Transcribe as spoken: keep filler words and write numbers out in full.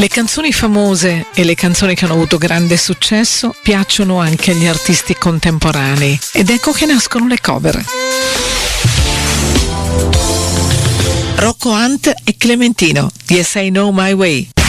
Le canzoni famose e le canzoni che hanno avuto grande successo piacciono anche agli artisti contemporanei ed ecco che nascono le cover. Rocco Hunt e Clementino, Yes I Know My Way.